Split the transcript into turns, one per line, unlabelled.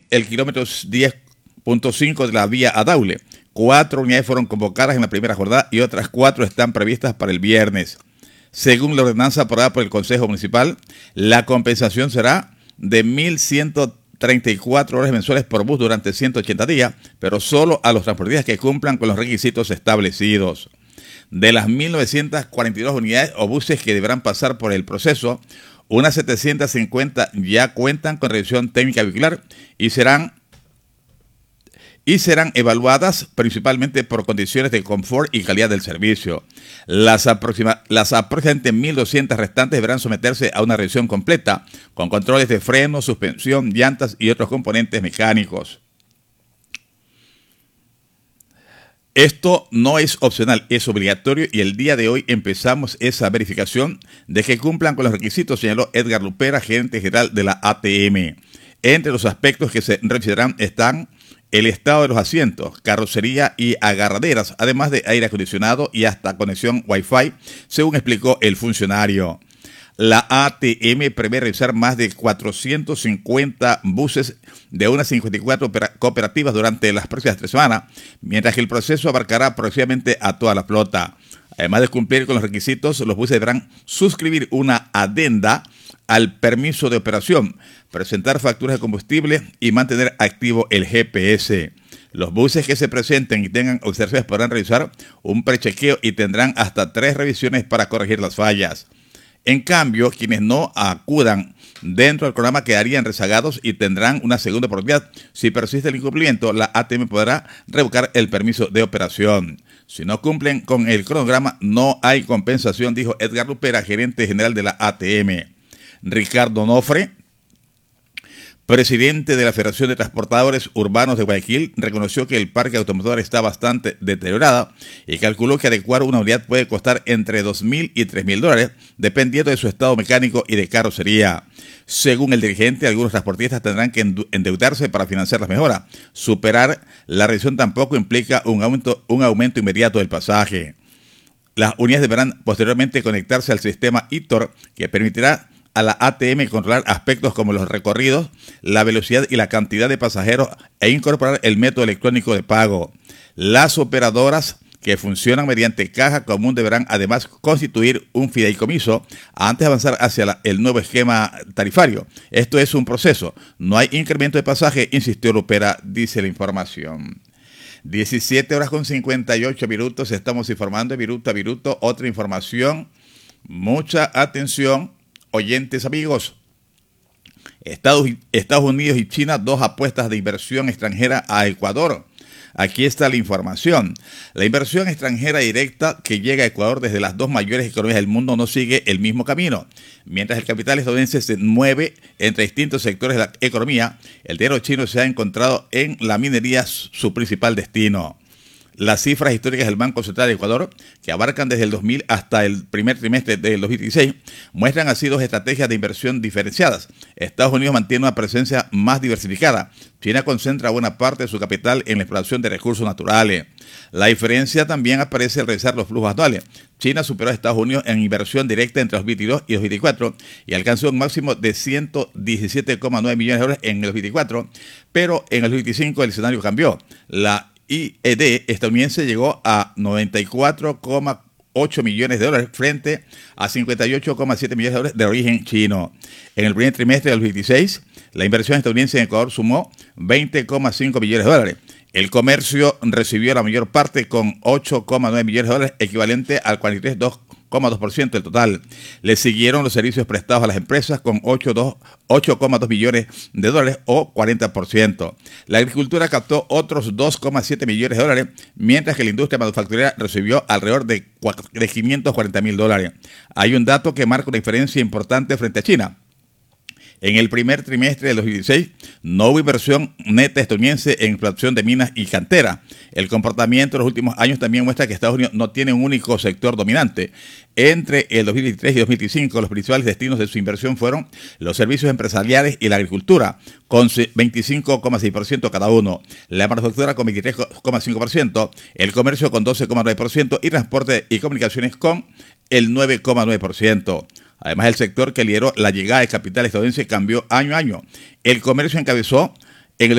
el kilómetro 10.5 de la vía a Daule. 4 unidades fueron convocadas en la primera jornada y otras 4 están previstas para el viernes. Según la ordenanza aprobada por el Consejo Municipal, la compensación será de 1.134 horas mensuales por bus durante 180 días, pero solo a los transportistas que cumplan con los requisitos establecidos. De las 1.942 unidades o buses que deberán pasar por el proceso, unas 750 ya cuentan con revisión técnica vehicular y serán evaluadas principalmente por condiciones de confort y calidad del servicio. Las aproximadamente 1.200 restantes deberán someterse a una revisión completa, con controles de freno, suspensión, llantas y otros componentes mecánicos. Esto no es opcional, es obligatorio y el día de hoy empezamos esa verificación de que cumplan con los requisitos, señaló Edgar Lupera, gerente general de la ATM. Entre los aspectos que se revisarán están el estado de los asientos, carrocería y agarraderas, además de aire acondicionado y hasta conexión Wi-Fi, según explicó el funcionario. La ATM prevé realizar más de 450 buses de unas 54 cooperativas durante las próximas 3 semanas, mientras que el proceso abarcará progresivamente a toda la flota. Además de cumplir con los requisitos, los buses deberán suscribir una adenda al permiso de operación, presentar facturas de combustible y mantener activo el GPS. Los buses que se presenten y tengan observaciones podrán realizar un prechequeo y tendrán hasta 3 revisiones para corregir las fallas. En cambio, quienes no acudan dentro del programa quedarían rezagados y tendrán una segunda oportunidad. Si persiste el incumplimiento, la ATM podrá revocar el permiso de operación. Si no cumplen con el cronograma, no hay compensación, dijo Edgar Lupera, gerente general de la ATM. Ricardo Onofre, presidente de la Federación de Transportadores Urbanos de Guayaquil, reconoció que el parque automotor está bastante deteriorado y calculó que adecuar una unidad puede costar entre $2.000 y $3.000, dependiendo de su estado mecánico y de carrocería. Según el dirigente, algunos transportistas tendrán que endeudarse para financiar las mejoras. Superar la revisión tampoco implica un aumento inmediato del pasaje. Las unidades deberán posteriormente conectarse al sistema ITOR, que permitirá a la ATM controlar aspectos como los recorridos, la velocidad y la cantidad de pasajeros e incorporar el método electrónico de pago. Las operadoras que funcionan mediante caja común deberán además constituir un fideicomiso antes de avanzar hacia el nuevo esquema tarifario. Esto es un proceso, no hay incremento de pasaje, insistió Lupera, dice la información. 17:58, estamos informando de Viruta a Viruto. Otra información, mucha atención, oyentes amigos. Estados Unidos y China, 2 apuestas de inversión extranjera a Ecuador. Aquí está la información. La inversión extranjera directa que llega a Ecuador desde las 2 mayores economías del mundo no sigue el mismo camino. Mientras el capital estadounidense se mueve entre distintos sectores de la economía, el dinero chino se ha encontrado en la minería, su principal destino. Las cifras históricas del Banco Central de Ecuador, que abarcan desde el 2000 hasta el primer trimestre del 2016, muestran así 2 estrategias de inversión diferenciadas. Estados Unidos mantiene una presencia más diversificada. China concentra buena parte de su capital en la explotación de recursos naturales. La diferencia también aparece al revisar los flujos anuales. China superó a Estados Unidos en inversión directa entre 2022 y 2024 y alcanzó un máximo de $117,9 millones en el 2024, pero en el 2025 el escenario cambió. La IED estadounidense llegó a $94,8 millones frente a $58,7 millones de origen chino. En el primer trimestre del 2026, la inversión estadounidense en Ecuador sumó $20,5 millones. El comercio recibió la mayor parte con $8,9 millones, equivalente al 43,2% del total. Le siguieron los servicios prestados a las empresas con $8,2 millones o 40%. La agricultura captó otros $2,7 millones, mientras que la industria manufacturera recibió alrededor de $540,000. Hay un dato que marca una diferencia importante frente a China. En el primer trimestre del 2016 no hubo inversión neta estadounidense en explotación de minas y cantera. El comportamiento de los últimos años también muestra que Estados Unidos no tiene un único sector dominante. Entre el 2023 y 2025, los principales destinos de su inversión fueron los servicios empresariales y la agricultura, con 25,6% cada uno, la manufactura con 23,5%, el comercio con 12,9% y transporte y comunicaciones con el 9,9%. Además, el sector que lideró la llegada de capital estadounidense cambió año a año. El comercio encabezó